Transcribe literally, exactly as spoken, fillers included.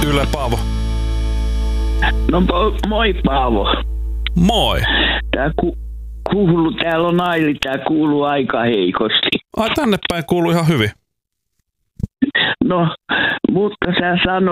Kyllä, Paavo. No moi Paavo. Moi. Tää ku, kuuluu, täällä on Aili, tää kuuluu aika heikosti. Ai tänne päin kuuluu ihan hyvin. No, mutta sä sanoit,